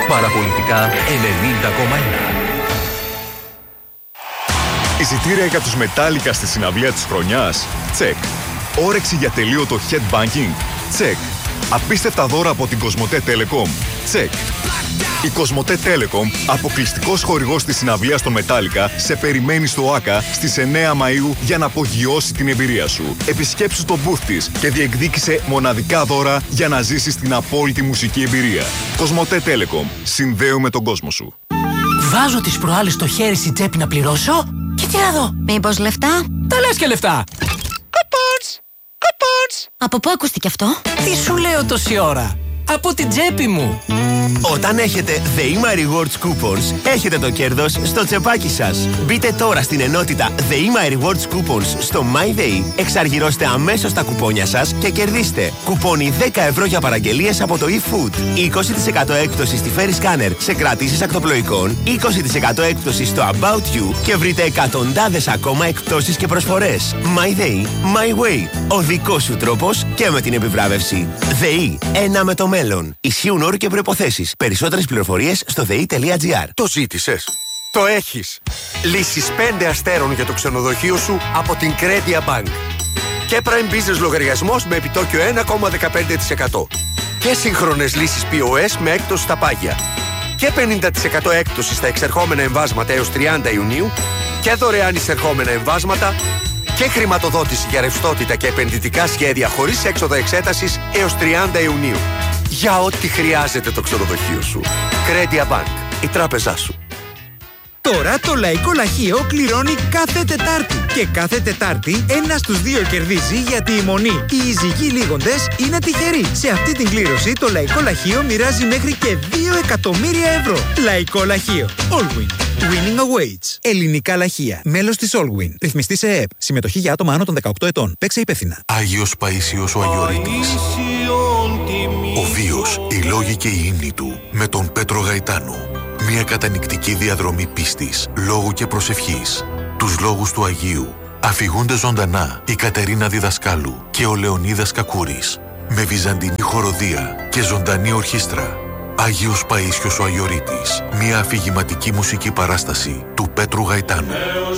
Παραπολιτικά 90,1. Εισιτήρια για τους Metallica στη συναυλία της χρονιάς? Τσεκ. Όρεξη για τελείωτο headbanking? Τσεκ. Απίστευτα δώρα από την Κοσμοτέ Telecom? Τσεκ. Η Κοσμοτέ Telecom, αποκλειστικός χορηγός της συναυλίας των Metallica, σε περιμένει στο ΆΚΑ στις 9 Μαΐου για να απογειώσει την εμπειρία σου. Επισκέψου το booth της και διεκδίκησε μοναδικά δώρα για να ζήσεις την απόλυτη μουσική εμπειρία. Κοσμοτέ Telecom. Συνδέουμε τον κόσμο σου. Βάζω τις προάλλες στο χέρι στην τσέπη να πληρώσω και τι να δω. Μήπως λεφτά? Τα λες και λεφτά. Από πού ακούστηκε αυτό? Τι σου λέω τόση ώρα? Από την τσέπη μου. Όταν έχετε ΔΕΗΜΑ Rewards Coupons, έχετε το κέρδος στο τσεπάκι σας. Μπείτε τώρα στην ενότητα ΔΕΗΜΑ Rewards Coupons στο MyDay, εξαργυρώστε αμέσως τα κουπόνια σας και κερδίστε κουπόνι 10 ευρώ για παραγγελίες από το eFood, 20% έκπτωση στη Ferry Scanner σε κρατήσεις ακτοπλοϊκών, 20% έκπτωση στο About You και βρείτε εκατοντάδες ακόμα εκπτώσεις και προσφορές. MyDay, My Way. Ο δικός σου τρόπος και με την επιβράβευση. ΔΕΗ, ένα με το μέλλον. Ισχύουν όροι και προϋποθέσεις. Περισσότερες πληροφορίες στο dei.gr. Το ζήτησες? Το έχεις. Λύσεις 5 αστέρων για το ξενοδοχείο σου από την Credia Bank. Και Prime Business λογαριασμός με επιτόκιο 1,15%. Και σύγχρονες λύσεις POS με έκπτωση στα πάγια. Και 50% έκπτωση στα εξερχόμενα εμβάσματα έως 30 Ιουνίου. Και δωρεάν εισερχόμενα εμβάσματα. Και χρηματοδότηση για ρευστότητα και επενδυτικά σχέδια χωρίς έξοδα εξέτασης έως 30 Ιουνίου. Για ό,τι χρειάζεται το ξενοδοχείο σου. Credia Bank, η τράπεζά σου. Τώρα το Λαϊκό Λαχείο κληρώνει κάθε Τετάρτη. Και κάθε Τετάρτη ένας στους δύο κερδίζει, γιατί η μονή, οι εισηγοί λίγοντες, είναι τυχεροί. Σε αυτή την κλήρωση το Λαϊκό Λαχείο μοιράζει μέχρι και 2 εκατομμύρια ευρώ. Λαϊκό Λαχείο. Allwin. Winning awaits. Ελληνικά λαχεία. Μέλος της Allwin. Ρυθμιστή σε ΕΕΠ. Συμμετοχή για άτομα άνω των 18 ετών. Παίξε υπεύθυνα. Άγιος Παΐσιος ο Αγιορείτης. Ο βίος, οι λόγοι και οι ύμνοι του με τον Πέτρο Γαϊτάνο. Μια κατανυκτική διαδρομή πίστης, λόγου και προσευχής. Τους λόγους του Αγίου αφηγούνται ζωντανά η Κατερίνα Διδασκάλου και ο Λεωνίδας Κακούρης, με βυζαντινή χοροδία και ζωντανή ορχήστρα. Άγιος Παΐσιος ο Αγιορείτης, μια αφηγηματική μουσική παράσταση του Πέτρου Γαϊτάνου.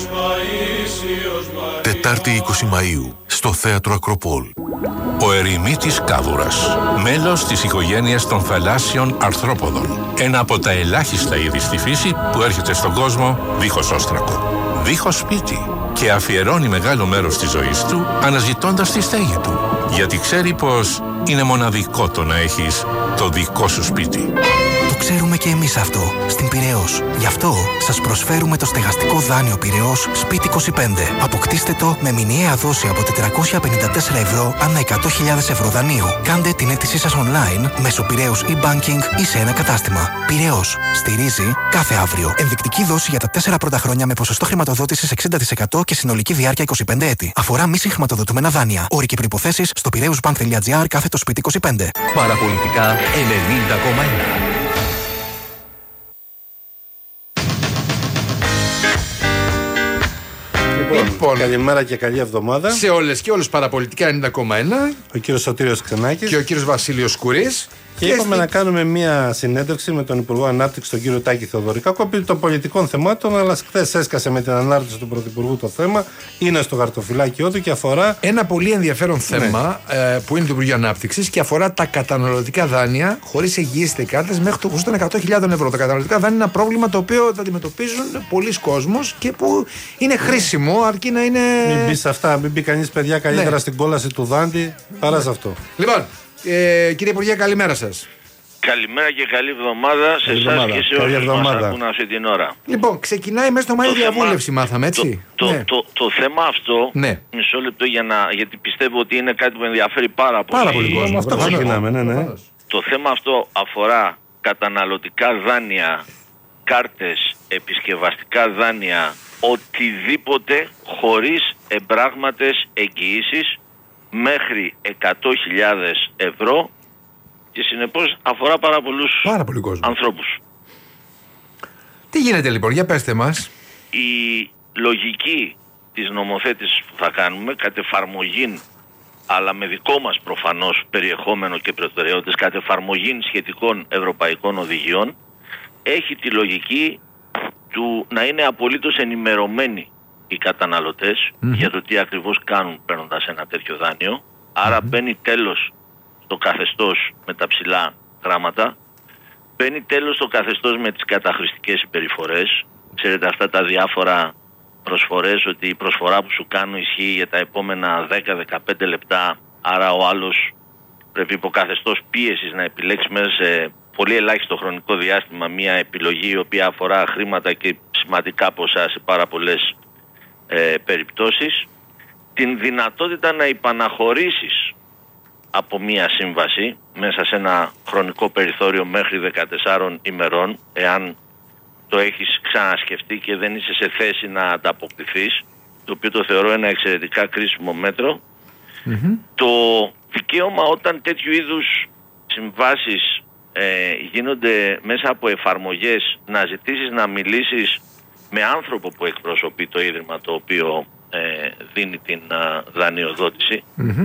Τετάρτη 20 Μαΐου, στο Θέατρο Ακροπόλ. Ο ερημίτης κάβουρας, μέλος της οικογένειας των θαλάσσιων αρθρόποδων. Ένα από τα ελάχιστα είδη στη φύση που έρχεται στον κόσμο δίχως όστρακο, δίχως σπίτι, και αφιερώνει μεγάλο μέρος της ζωής του αναζητώντας τη στέγη του. Γιατί ξέρει πως είναι μοναδικό το να έχεις το δικό σου σπίτι. Το ξέρουμε και εμείς αυτό, στην Πειραιώς. Γι' αυτό σας προσφέρουμε το στεγαστικό δάνειο Πειραιώς Σπίτι 25. Αποκτήστε το με μηνιαία δόση από 454 ευρώ ανά 100.000 ευρώ δανείου. Κάντε την αίτησή σας online μέσω Πειραιώς e-banking ή σε ένα κατάστημα. Πειραιώς. Στηρίζει κάθε αύριο. Ενδεικτική δόση για τα 4 πρώτα χρόνια με ποσοστό χρηματοδότησης 60% και συνολική διάρκεια 25 έτη. Αφορά μη συγχρηματοδοτούμενα δάνεια. Όροι και προϋποθέσεις στο πειραιωσbank.gr / σπίτι 25. Παραπολιτικά 90,1. Λοιπόν, καλημέρα και καλή εβδομάδα σε όλες και όλους. Παραπολιτικά 90,1. Ο κύριος Σωτήριος Ξενάκης και ο κύριος Βασίλειος Κουρής. Και είπαμε να κάνουμε μια συνέντευξη με τον Υπουργό Ανάπτυξης, τον κύριο Τάκη Θεοδωρικάκο, επί των πολιτικών θεμάτων. Αλλά χθες έσκασε με την ανάρτηση του Πρωθυπουργού το θέμα. Είναι στο χαρτοφυλάκιό του και αφορά ένα πολύ ενδιαφέρον θέμα που είναι του Υπουργείου Ανάπτυξης και αφορά τα καταναλωτικά δάνεια χωρίς εγγυήσεις κάρτες μέχρι το ποσό των 100.000 ευρώ. Τα καταναλωτικά δάνεια είναι ένα πρόβλημα το οποίο θα αντιμετωπίζουν πολλοί κόσμος και που είναι χρήσιμο, αρκεί να είναι. Μην μπει σε αυτά, μην μπει κανείς, παιδιά, καλύτερα στην κόλαση του δάντη παρά σε αυτό. Λοιπόν. Κύριε Υπουργέ, καλημέρα σας. Καλημέρα και καλή εβδομάδα σε εσάς και σε όσους μας ακούν αυτή την ώρα. Λοιπόν, ξεκινάει μέσα στο Μάιο διαβούλευση, μάθαμε, έτσι. Το θέμα αυτό, μισό λεπτό γιατί πιστεύω ότι είναι κάτι που ενδιαφέρει πάρα πολύ κόσμο. Αυτό ξεκινάμε, ναι. Το θέμα αυτό αφορά καταναλωτικά δάνεια, κάρτες, επισκευαστικά δάνεια, οτιδήποτε χωρίς εμπράγματες εγγυήσεις μέχρι 100.000 ευρώ και συνεπώς αφορά πάρα πολλούς ανθρώπους. Τι γίνεται λοιπόν, για πέστε μας. Η λογική της νομοθέτησης που θα κάνουμε κατ' εφαρμογήν, αλλά με δικό μας προφανώς περιεχόμενο και προτεραιότητες, κατ' εφαρμογήν σχετικών ευρωπαϊκών οδηγιών, έχει τη λογική του να είναι απολύτως ενημερωμένοι οι καταναλωτές για το τι ακριβώς κάνουν παίρνοντας ένα τέτοιο δάνειο. Άρα μπαίνει τέλος στο καθεστώς με τα ψηλά γράμματα, μπαίνει τέλος στο καθεστώς με τις καταχρηστικές συμπεριφορές. Ξέρετε αυτά τα διάφορα προσφορές, ότι η προσφορά που σου κάνουν ισχύει για τα επόμενα 10-15 λεπτά, άρα ο άλλος πρέπει υπό καθεστώς πίεσης να επιλέξει μέσα σε πολύ ελάχιστο χρονικό διάστημα μια επιλογή η οποία αφορά χρήματα και σημαντικά ποσά σε πάρα πολλές περιπτώσεις. Την δυνατότητα να υπαναχωρήσεις από μια σύμβαση μέσα σε ένα χρονικό περιθώριο μέχρι 14 ημερών, εάν το έχεις ξανασκεφτεί και δεν είσαι σε θέση να ανταποκριθείς, το οποίο το θεωρώ ένα εξαιρετικά κρίσιμο μέτρο. Το δικαίωμα όταν τέτοιου είδους συμβάσεις γίνονται μέσα από εφαρμογές να ζητήσεις να μιλήσεις με άνθρωπο που εκπροσωπεί το ίδρυμα το οποίο δίνει την δανειοδότηση,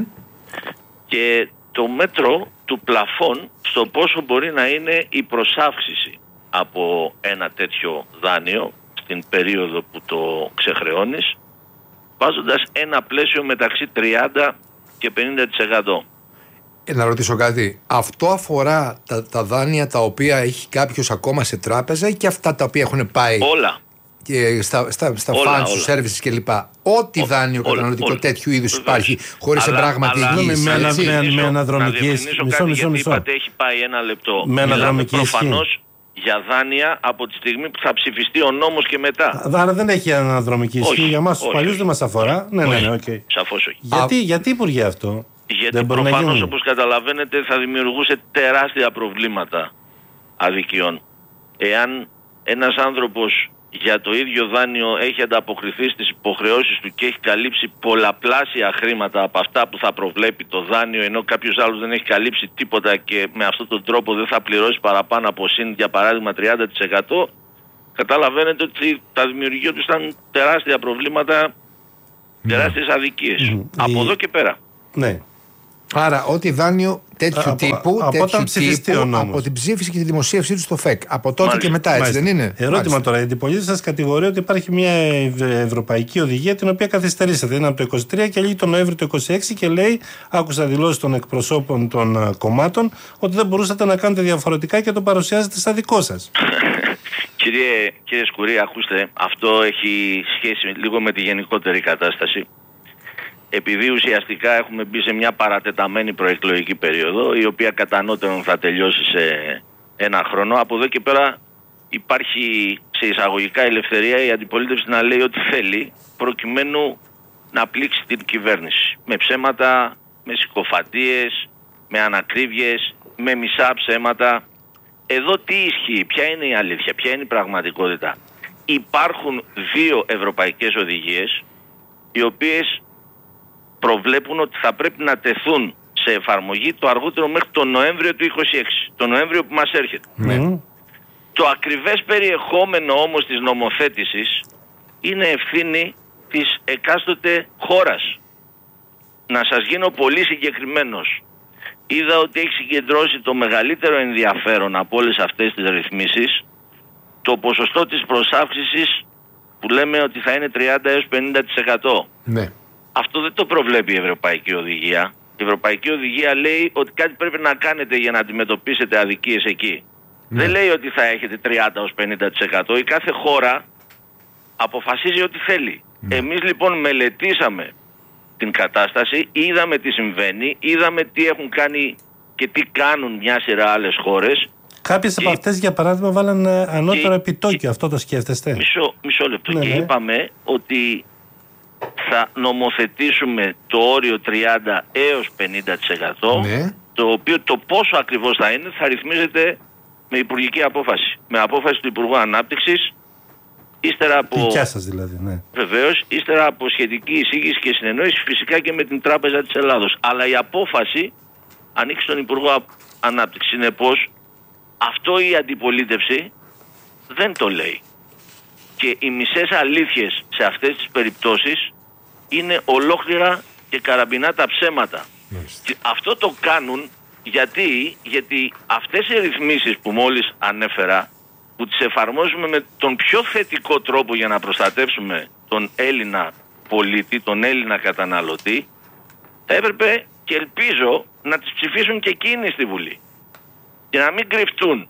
και το μέτρο του πλαφών στο πόσο μπορεί να είναι η προσάυξηση από ένα τέτοιο δάνειο στην περίοδο που το ξεχρεώνεις, βάζοντας ένα πλαίσιο μεταξύ 30 και 50%. Να ρωτήσω κάτι. Αυτό αφορά τα δάνεια τα οποία έχει κάποιος ακόμα σε τράπεζα ή και αυτά τα οποία έχουν πάει όλα και στα funds, στους services κλπ. Ό,τι δάνειο καταναλωτικό τέτοιου είδους υπάρχει, χωρίς εμπράγματι εγγύηση. Με αναδρομική ισχύ. Γιατί είπατε έχει πάει ένα λεπτό. Με αναδρομική ισχύ. Προφανώς για δάνεια από τη στιγμή που θα ψηφιστεί ο νόμος και μετά. Άρα δεν έχει αναδρομική ισχύ. Για εμάς τους παλιούς δεν μας αφορά. Ναι, okay. Σαφώς όχι. Γιατί Υπουργέ αυτό? Γιατί προφανώς, όπως καταλαβαίνετε, θα δημιουργούσε τεράστια προβλήματα αδικιών. Εάν ένας άνθρωπος για το ίδιο δάνειο έχει ανταποκριθεί στις υποχρεώσεις του και έχει καλύψει πολλαπλάσια χρήματα από αυτά που θα προβλέπει το δάνειο, ενώ κάποιος άλλος δεν έχει καλύψει τίποτα και με αυτόν τον τρόπο δεν θα πληρώσει παραπάνω από συν, για παράδειγμα, 30%, καταλαβαίνετε ότι θα δημιουργούνταν τεράστια προβλήματα, τεράστιες αδικίες. Από εδώ και πέρα. Ναι. Άρα, ό,τι δάνειο τέτοιου τύπου από την ψήφιση και τη δημοσίευσή του στο ΦΕΚ. Από τότε και μετά, έτσι δεν είναι? Ερώτημα τώρα. Η αντιπολίτευση σας κατηγορεί ότι υπάρχει μια ευρωπαϊκή οδηγία την οποία καθυστερήσατε. Είναι από το 23 και λύγει τον Νοέμβριο του 26 και λέει, άκουσα δηλώσεις των εκπροσώπων των κομμάτων, ότι δεν μπορούσατε να κάνετε διαφορετικά και το παρουσιάζετε στα δικό σας. Κύριε Σκουρή, ακούστε, αυτό έχει σχέση λίγο με τη γενικότερη κατάσταση. Επειδή ουσιαστικά έχουμε μπει σε μια παρατεταμένη προεκλογική περίοδο, η οποία κατά ανώτερον θα τελειώσει σε ένα χρόνο, από εδώ και πέρα υπάρχει σε εισαγωγικά ελευθερία η αντιπολίτευση να λέει ό,τι θέλει, προκειμένου να πλήξει την κυβέρνηση. Με ψέματα, με συκοφαντίες, με ανακρίβειες, με μισά ψέματα. Εδώ τι ισχύει, ποια είναι η αλήθεια, ποια είναι η πραγματικότητα? Υπάρχουν 2 ευρωπαϊκές οδηγίες, οι οποίες προβλέπουν ότι θα πρέπει να τεθούν σε εφαρμογή το αργότερο μέχρι τον Νοέμβριο του 26, τον Νοέμβριο που μας έρχεται. Το ακριβές περιεχόμενο όμως της νομοθέτησης είναι ευθύνη της εκάστοτε χώρας. Να σας γίνω πολύ συγκεκριμένος. Είδα ότι έχει συγκεντρώσει το μεγαλύτερο ενδιαφέρον από όλες αυτές τις ρυθμίσεις το ποσοστό της προσάυξησης που λέμε ότι θα είναι 30 έως 50%. Ναι. Αυτό δεν το προβλέπει η Ευρωπαϊκή Οδηγία. Η Ευρωπαϊκή Οδηγία λέει ότι κάτι πρέπει να κάνετε για να αντιμετωπίσετε αδικίες εκεί. Δεν λέει ότι θα έχετε 30 έως 50%. Η κάθε χώρα αποφασίζει ό,τι θέλει. Εμείς λοιπόν μελετήσαμε την κατάσταση, είδαμε τι συμβαίνει, είδαμε τι έχουν κάνει και τι κάνουν μια σειρά άλλες χώρες. Κάποιες από αυτές, για παράδειγμα, βάλαν ανώτερο επιτόκιο. Αυτό το σκέφτεστε? Μισό λεπτό. Και είπαμε ότι θα νομοθετήσουμε το όριο 30 έως 50%, το οποίο το πόσο ακριβώς θα είναι θα ρυθμίζεται με υπουργική απόφαση. Με απόφαση του Υπουργού Ανάπτυξης, ύστερα από... Δικιά σας δηλαδή, ναι. Βεβαίως, ύστερα από σχετική εισήγηση και συνεννόηση φυσικά και με την Τράπεζα της Ελλάδος. Αλλά η απόφαση ανήκει στον Υπουργό Ανάπτυξης. Συνεπώς, αυτό η αντιπολίτευση δεν το λέει. Και οι μισές αλήθειες σε αυτές τις περιπτώσεις είναι ολόκληρα και καραμπινά τα ψέματα. Και αυτό το κάνουν γιατί αυτές οι ρυθμίσεις που μόλις ανέφερα που τις εφαρμόζουμε με τον πιο θετικό τρόπο για να προστατεύσουμε τον Έλληνα πολίτη, τον Έλληνα καταναλωτή, θα έπρεπε και ελπίζω να τις ψηφίσουν και εκείνοι στη Βουλή και να μην κρυφτούν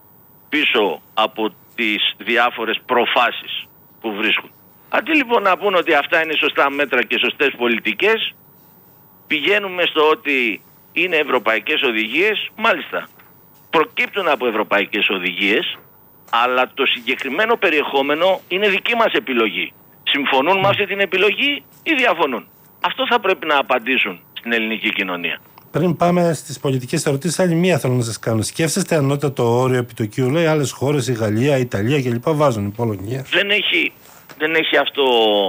πίσω από τις διάφορες προφάσεις που βρίσκουν. Αντί λοιπόν να πούν ότι αυτά είναι σωστά μέτρα και σωστές πολιτικές, πηγαίνουμε στο ότι είναι ευρωπαϊκές οδηγίες, μάλιστα προκύπτουν από ευρωπαϊκές οδηγίες, αλλά το συγκεκριμένο περιεχόμενο είναι δική μας επιλογή. Συμφωνούν με αυτή την επιλογή ή διαφωνούν? Αυτό θα πρέπει να απαντήσουν στην ελληνική κοινωνία. Πριν πάμε στις πολιτικές ερωτήσεις, άλλη μία θέλω να σας κάνω. Σκέφτεστε ανώτατο όριο επιτοκίου? Λέει άλλες χώρες, η Γαλλία, η Ιταλία κλπ. Βάζουν, η Πολωνία. Δεν έχει αυτό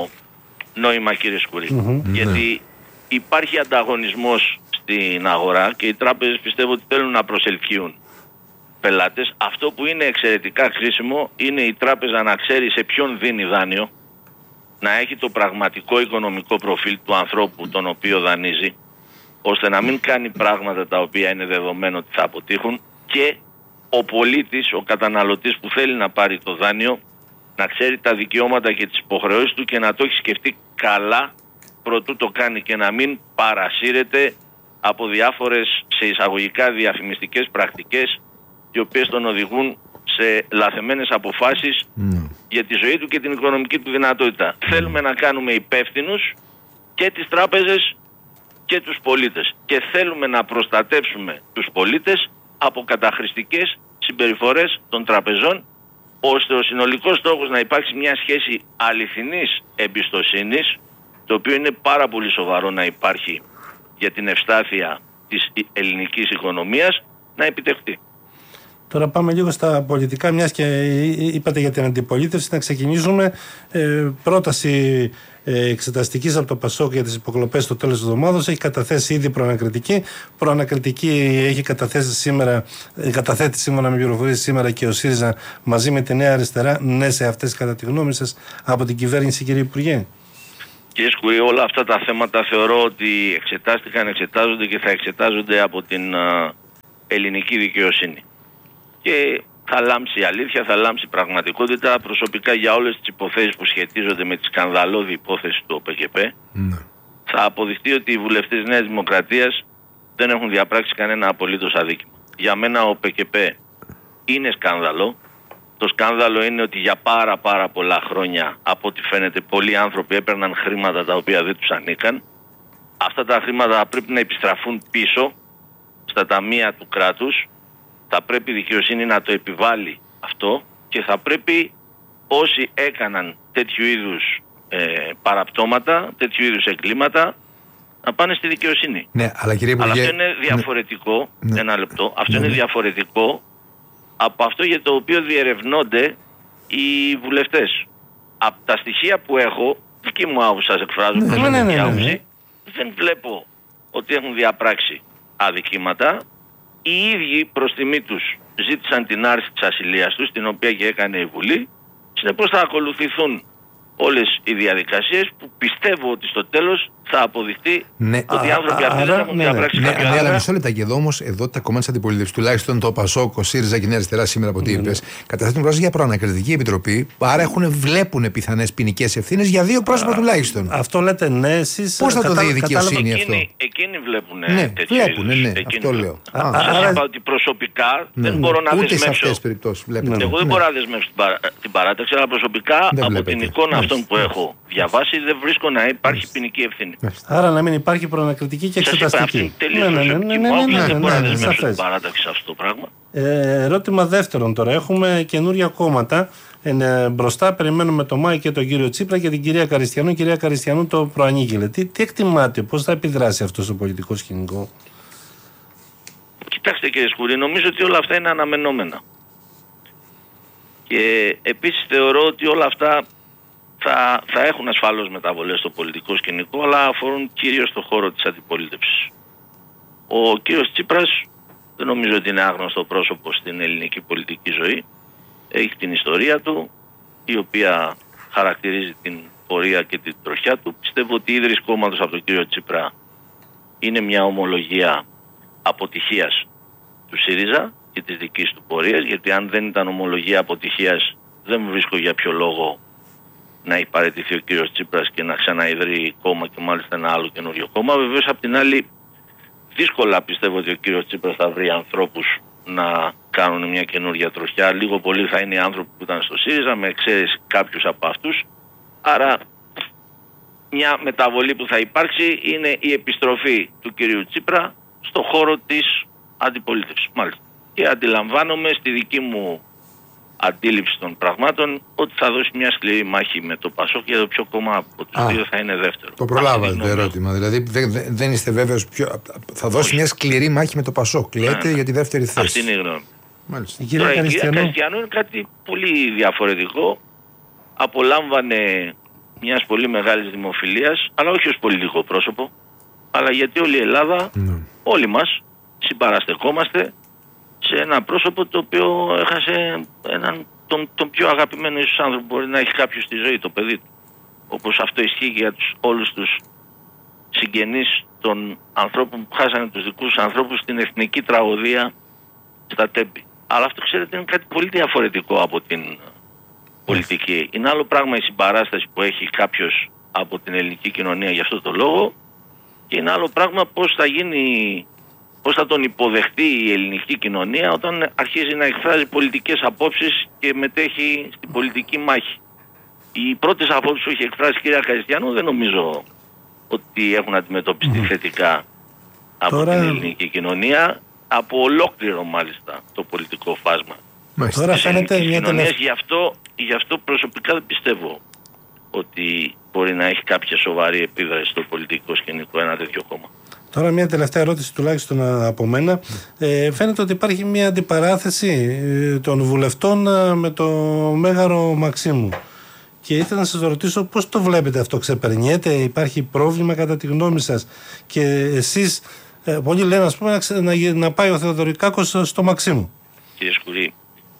νόημα, κύριε Σκουρή. Γιατί υπάρχει ανταγωνισμός στην αγορά και οι τράπεζες πιστεύω ότι θέλουν να προσελκύουν πελάτες. Αυτό που είναι εξαιρετικά χρήσιμο είναι η τράπεζα να ξέρει σε ποιον δίνει δάνειο, να έχει το πραγματικό οικονομικό προφίλ του ανθρώπου τον οποίο δανείζει, ώστε να μην κάνει πράγματα τα οποία είναι δεδομένο ότι θα αποτύχουν, και ο πολίτης, ο καταναλωτής που θέλει να πάρει το δάνειο, να ξέρει τα δικαιώματα και τις υποχρεώσεις του και να το έχει σκεφτεί καλά προτού το κάνει και να μην παρασύρεται από διάφορες σε εισαγωγικά διαφημιστικές πρακτικές οι οποίες τον οδηγούν σε λαθεμένες αποφάσεις για τη ζωή του και την οικονομική του δυνατότητα. Θέλουμε να κάνουμε υπεύθυνους και τις τράπεζες και τους πολίτες και θέλουμε να προστατεύσουμε τους πολίτες από καταχρηστικές συμπεριφορές των τραπεζών, ώστε ο συνολικός στόχος να υπάρξει μια σχέση αληθινής εμπιστοσύνης, το οποίο είναι πάρα πολύ σοβαρό να υπάρχει για την ευστάθεια της ελληνικής οικονομίας, να επιτευχθεί. Τώρα πάμε λίγο στα πολιτικά, μιας και είπατε για την αντιπολίτευση, να ξεκινήσουμε. Πρόταση εξεταστικής από το ΠΑΣΟΚ για τις υποκλοπές στο τέλος της εβδομάδας. Έχει καταθέσει ήδη προανακριτική. Προανακριτική έχει καταθέσει σήμερα, καταθέτει σύμφωνα με πληροφορίες σήμερα και ο ΣΥΡΙΖΑ μαζί με τη Νέα Αριστερά. Ναι, σε αυτές κατά τη γνώμη σας από την κυβέρνηση, κύριε Υπουργέ? Κύριε Σκουρή, όλα αυτά τα θέματα θεωρώ ότι εξετάζονται και θα εξετάζονται από την ελληνική δικαιοσύνη. Και θα λάμψει η αλήθεια, θα λάμψει η πραγματικότητα. Προσωπικά για όλες τις υποθέσεις που σχετίζονται με τη σκανδαλώδη υπόθεση του ΟΠΚΠ, θα αποδειχτεί ότι οι βουλευτές Νέας Δημοκρατίας δεν έχουν διαπράξει κανένα απολύτως αδίκημα. Για μένα ο ΟΠΚΠ είναι σκάνδαλο. Το σκάνδαλο είναι ότι για πάρα πολλά χρόνια, από ό,τι φαίνεται, πολλοί άνθρωποι έπαιρναν χρήματα τα οποία δεν τους ανήκαν. Αυτά τα χρήματα πρέπει να επιστραφούν πίσω στα ταμεία του κράτους. Θα πρέπει η δικαιοσύνη να το επιβάλλει αυτό και θα πρέπει όσοι έκαναν τέτοιου είδους παραπτώματα, τέτοιου είδους εγκλήματα, να πάνε στη δικαιοσύνη. Ναι, αλλά κύριε Υπουργέ, αυτό είναι διαφορετικό, ένα λεπτό, αυτό είναι διαφορετικό από αυτό για το οποίο διερευνώνται οι βουλευτές. Από τα στοιχεία που έχω, δική μου άποψη σας εκφράζω, προσωπική άποψη, δεν βλέπω ότι έχουν διαπράξει αδικήματα. Οι ίδιοι προς τιμή τους ζήτησαν την άρση της ασυλίας τους, την οποία και έκανε η Βουλή. Συνεπώς θα ακολουθηθούν όλες οι διαδικασίες που πιστεύω ότι στο τέλος θα αποδειχτεί ότι οι άνθρωποι αυτοί δεν έχουν διαπράξει κάποιο άλλο. Αλλά μισό λεπτάκι εδώ όμως, εδώ τα κομμάτια της αντιπολίτευσης, τουλάχιστον το ΠΑΣΟΚ, ο ΣΥΡΙΖΑ και η Νέα Αριστερά σήμερα από ό,τι είπες, καταθέτουν πρόταση για προανακριτική επιτροπή, άρα βλέπουν πιθανές ποινικές ευθύνες για 2 πρόσωπα τουλάχιστον. Αυτό λέτε, ναι, εσείς. Πώς θα το δει η δικαιοσύνη αυτό? Εκείνοι βλέπουν. Ναι, αυτό λέω. Σας είπα ότι προσωπικά δεν μπορώ να δεσμεύσω. Ούτε σε αυτές τις περιπτώσεις βλέπετε. Εγώ δεν μπορώ να δεσμεύσω την παράταξη, αλλά προσωπικά από την εικόνα αυτών που έχω διαβάσει δεν βρίσκω να υπάρχει ποινική ευθύνη. Άρα να μην υπάρχει προανακριτική και εξεταστική. Δεν μπορώ να δεσμεύσω την παράταξη σε αυτό το πράγμα. Ερώτημα δεύτερον τώρα. Έχουμε καινούρια κόμματα. Μπροστά περιμένουμε τον Μάη και τον κύριο Τσίπρα και την κυρία Καριστιανού. Η κυρία Καριστιανού το προανήγγειλε. Τι εκτιμάτε, πώς θα επιδράσει αυτό στο πολιτικό σκηνικό? Κοιτάξτε κύριε Σκουρή, νομίζω ότι όλα αυτά είναι αναμενόμενα. Και επίσης θεωρώ ότι όλα αυτά θα έχουν ασφαλώς μεταβολές στο πολιτικό σκηνικό, αλλά αφορούν κυρίως το χώρο της αντιπολίτευσης. Ο κύριος Τσίπρας δεν νομίζω ότι είναι άγνωστο πρόσωπο στην ελληνική πολιτική ζωή. Έχει την ιστορία του, η οποία χαρακτηρίζει την πορεία και την τροχιά του. Πιστεύω ότι η ίδρυση κόμματος από τον κύριο Τσίπρα είναι μια ομολογία αποτυχίας του ΣΥΡΙΖΑ και της δικής του πορείας, γιατί αν δεν ήταν ομολογία αποτυχίας δεν βρίσκω για ποιο λόγο να έχει παραιτηθεί ο κύριος Τσίπρας και να ξαναειδρύει κόμμα και μάλιστα ένα άλλο καινούριο κόμμα. Βεβαίως απ' την άλλη δύσκολα πιστεύω ότι ο κύριος Τσίπρας θα βρει ανθρώπους να κάνουν μια καινούργια τροχιά. Λίγο πολύ θα είναι οι άνθρωποι που ήταν στο ΣΥΡΙΖΑ, με εξαίρεση κάποιους από αυτούς. Άρα μια μεταβολή που θα υπάρξει είναι η επιστροφή του κυρίου Τσίπρα στο χώρο της αντιπολίτευσης. Μάλιστα. Και αντιλαμβάνομαι στη δική μου αντίληψη των πραγμάτων ότι θα δώσει μια σκληρή μάχη με το ΠΑΣΟΚ για το ποιο κόμμα από τους δύο θα είναι δεύτερο. Το προλάβατε το ερώτημα. Δηλαδή δεν είστε βέβαιος θα δώσει μια σκληρή μάχη με το ΠΑΣΟΚ. Λέτε για τη δεύτερη θέση. Αυτή είναι η γνώμη. Μάλιστα. Η κυρία Καριστιανού είναι κάτι πολύ διαφορετικό. Απολάμβανε μιας πολύ μεγάλης δημοφιλίας, αλλά όχι ως πολιτικό πρόσωπο, αλλά γιατί όλη η Ελλάδα, όλοι μας συμπαραστεκόμαστε σε ένα πρόσωπο το οποίο έχασε τον πιο αγαπημένο ίσως άνθρωπο που μπορεί να έχει κάποιος στη ζωή, το παιδί του. Όπως αυτό ισχύει για όλους τους συγγενείς των ανθρώπων που χάσανε τους δικούς τους ανθρώπους στην εθνική τραγωδία στα Τέμπη. Αλλά αυτό ξέρετε είναι κάτι πολύ διαφορετικό από την πολιτική. Είναι άλλο πράγμα η συμπαράσταση που έχει κάποιος από την ελληνική κοινωνία για αυτό το λόγο και είναι άλλο πράγμα πώς θα τον υποδεχτεί η ελληνική κοινωνία όταν αρχίζει να εκφράζει πολιτικές απόψεις και μετέχει στην πολιτική μάχη. Οι πρώτες απόψεις που έχει εκφράσει η κυρία Καριστιανού δεν νομίζω ότι έχουν αντιμετωπιστεί θετικά από την ελληνική κοινωνία, από ολόκληρο μάλιστα το πολιτικό φάσμα. Τώρα φαίνεται μια γι' αυτό προσωπικά δεν πιστεύω ότι μπορεί να έχει κάποια σοβαρή επίδραση στο πολιτικό σκηνικό ένα τέτοιο κόμμα. Τώρα μια τελευταία ερώτηση τουλάχιστον από μένα. Φαίνεται ότι υπάρχει μια αντιπαράθεση των βουλευτών με το Μέγαρο Μαξίμου. Και ήθελα να σας ρωτήσω πώς το βλέπετε αυτό, ξεπερνιέται, υπάρχει πρόβλημα κατά τη γνώμη σας και εσείς, πολλοί λένε ας πούμε να πάει ο Θεοδωρικάκος στο Μαξίμου. Κύριε Σκουρή,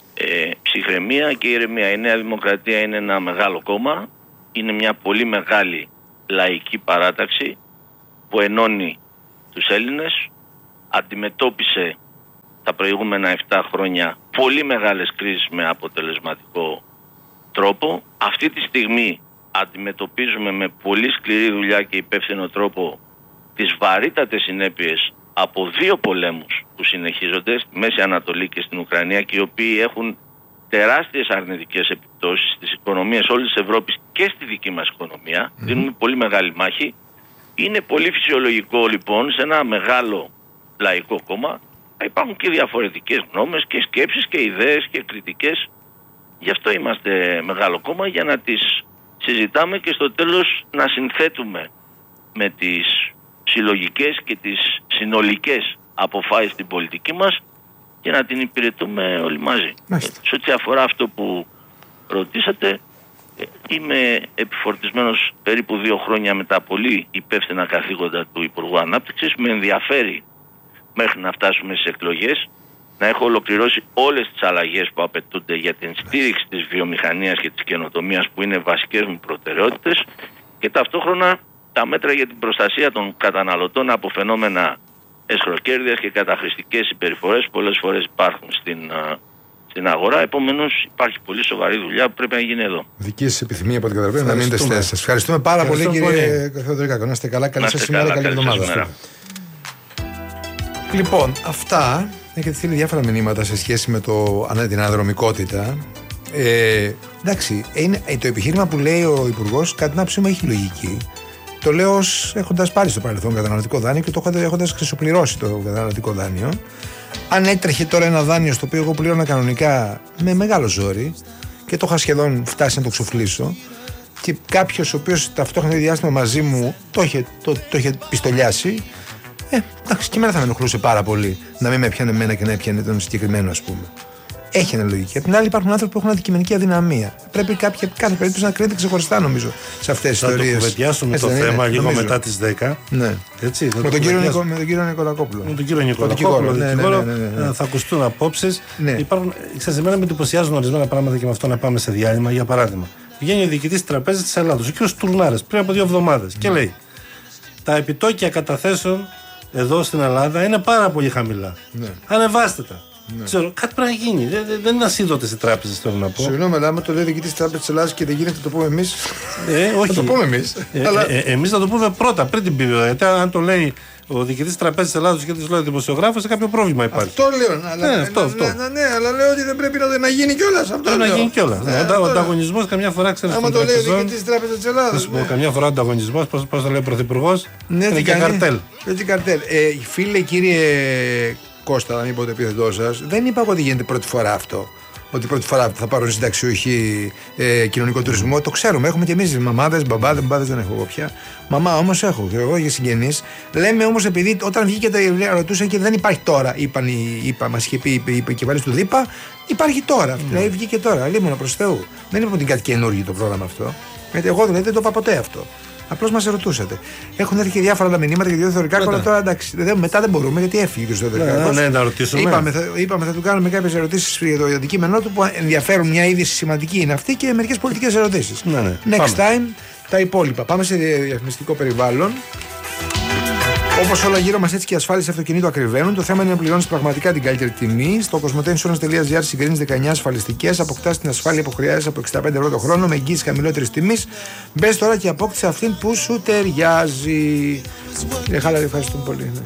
ψυχραιμία και ηρεμία. Η Νέα Δημοκρατία είναι ένα μεγάλο κόμμα, είναι μια πολύ μεγάλη λαϊκή παράταξη που ενώνει τους Έλληνες, αντιμετώπισε τα προηγούμενα 7 χρόνια πολύ μεγάλες κρίσεις με αποτελεσματικό τρόπο. Αυτή τη στιγμή αντιμετωπίζουμε με πολύ σκληρή δουλειά και υπεύθυνο τρόπο τις βαρύτατες συνέπειες από 2 πολέμους που συνεχίζονται στη Μέση Ανατολή και στην Ουκρανία και οι οποίοι έχουν τεράστιες αρνητικές επιπτώσεις στις οικονομίες όλης της Ευρώπης και στη δική μας οικονομία. Δίνουμε πολύ μεγάλη μάχη. Είναι πολύ φυσιολογικό λοιπόν σε ένα μεγάλο λαϊκό κόμμα να υπάρχουν και διαφορετικές γνώμες και σκέψεις και ιδέες και κριτικές. Γι' αυτό είμαστε μεγάλο κόμμα, για να τις συζητάμε και στο τέλος να συνθέτουμε με τις συλλογικές και τις συνολικές αποφάσεις στην πολιτική μας και να την υπηρετούμε όλοι μαζί. Σε ό,τι αφορά αυτό που ρωτήσατε, είμαι επιφορτισμένος περίπου 2 χρόνια με τα πολύ υπεύθυνα καθήκοντα του Υπουργού Ανάπτυξης. Με ενδιαφέρει μέχρι να φτάσουμε στις εκλογές να έχω ολοκληρώσει όλες τις αλλαγές που απαιτούνται για την στήριξη της βιομηχανίας και της καινοτομίας που είναι βασικές μου προτεραιότητες και ταυτόχρονα τα μέτρα για την προστασία των καταναλωτών από φαινόμενα εσχροκέρδειας και καταχρηστικές συμπεριφορές που πολλές φορές υπάρχουν στην αγορά. Επομένως υπάρχει πολύ σοβαρή δουλειά που πρέπει να γίνει εδώ. Δική σας επιθυμία από την καταλαβαίνω να μείνετε στη θέση σας. Ευχαριστούμε πάρα πολύ κύριε Θεοδωρικάκο. Να είστε καλά, καλή σας ημέρα, καλή εβδομάδα. Λοιπόν, αυτά. Έχετε στείλει διάφορα μηνύματα σε σχέση με την αναδρομικότητα. Εντάξει, το επιχείρημα που λέει ο Υπουργός, κατά την άποψή μου, έχει λογική. Το λέω έχοντας πάρει στο παρελθόν καταναλωτικό δάνειο και το έχοντας ξεσοπληρώσει το καταναλωτικό δάνειο. Αν έτρεχε τώρα ένα δάνειο στο οποίο εγώ πλήρωνα κανονικά με μεγάλο ζόρι και το είχα σχεδόν φτάσει να το ξοφλήσω και κάποιος ο οποίος ταυτόχρονα διάστημα μαζί μου το είχε πιστολιάσει. Εντάξει, και εμένα θα με ενοχλούσε πάρα πολύ να μην με έπιανε εμένα και να έπιανε τον συγκεκριμένο, ας πούμε. Έχει ένα λογική. Απ' την άλλη, υπάρχουν άνθρωποι που έχουν αντικειμενική αδυναμία. Πρέπει κάθε περίπτωση να κρίνεται ξεχωριστά, νομίζω, σε αυτές τις ιστορίες. Θα το κουβεντιάσουμε το θέμα λίγο μετά τις 10. Ναι. Έτσι, με τον κύριο Νικολακόπουλο. Με τον κύριο Νικολακόπουλο, θα ακουστούν απόψεις. Ξέρετε, εμένα με εντυπωσιάζουν ορισμένα πράγματα και με αυτό να πάμε σε διάλειμμα. Για παράδειγμα, βγαίνει ο διοικητής της Τραπέζας της Ελλάδος, ο κ. Τουρνάρας, πριν από 2 εβδομάδες και λέει: τα επιτόκια καταθέσεων εδώ στην Ελλάδα είναι πάρα πολύ χαμηλά. Ανεβάστε τα. Ξέρω, κάτι πρέπει να γίνει. Δεν είναι ασίδωτες οι τράπεζες, θέλω να πω. Συγγνώμη, αλλά άμα το λέει ο διοικητής της Τράπεζας της Ελλάδας και δεν γίνεται, το πούμε εμείς. Όχι. Θα το πούμε εμείς. Εμείς θα το πούμε πρώτα, πριν την πει. Γιατί αν το λέει ο διοικητής της Τραπέζας της Ελλάδας και της λέει ο δημοσιογράφος, σε κάποιο πρόβλημα υπάρχει. Αυτό λέω. Αλλά λέω ότι δεν πρέπει να γίνει κιόλας. Πρέπει να γίνει κιόλας. Ο ανταγωνισμός καμιά φορά ξέρει. Άμα το λέει ο διοικητής της Τράπεζας της Ελλάδας. Καμιά φορά ο ανταγωνισμός, πώς το λέει ο Πρωθυπουργός, είναι και καρτέλ. Φίλε κύριε Κώστα, να μην πω το επίθετό σας, δεν είπα ότι γίνεται πρώτη φορά αυτό. Ότι πρώτη φορά θα πάρουν συνταξιούχοι κοινωνικό τουρισμό. Το ξέρουμε. Έχουμε και εμείς μαμάδες, μπαμπάδες δεν έχω εγώ πια. Μαμά όμως έχω. Εγώ και συγγενείς. Λέμε όμως επειδή όταν βγήκε τα ρωτούσαν και δεν υπάρχει τώρα. Μας είχε πει η κυβέρνηση του ΔΥΠΑ, υπάρχει τώρα. Δηλαδή βγήκε τώρα. Λίμωνα προς Θεού. Δεν είπα ότι είναι κάτι καινούργιο το πρόγραμμα αυτό. Γιατί εγώ δηλαδή δεν το είπα ποτέ αυτό. Απλώς μας ρωτούσατε. Έχουν έρθει και διάφορα άλλα μηνύματα και δύο Θεοδωρικάκου, αλλά τώρα εντάξει. Μετά δεν μπορούμε γιατί έφυγε ο Θεοδωρικάκος. Ναι, να ρωτήσουμε. Είπαμε θα του κάνουμε κάποιες ερωτήσεις για το αντικείμενό του που ενδιαφέρουν, μια είδηση σημαντική είναι αυτή και μερικές πολιτικές ερωτήσεις. Next time τα υπόλοιπα. Πάμε σε διαφημιστικό περιβάλλον. Όπως όλα γύρω μας, έτσι και οι ασφάλειες αυτοκινήτου ακριβένουν. Το θέμα είναι να πληρώνεις πραγματικά την καλύτερη τιμή. Στο cosmoteninsurance.gr συγκρίνεις 19 ασφαλιστικές, αποκτάς την ασφάλεια που χρειάζεσαι από 65 ευρώ το χρόνο με εγγύηση χαμηλότερης τιμής. Μπες τώρα και απόκτησε αυτήν που σου ταιριάζει. Κύριε Χάλαρη, ευχαριστούμε πολύ.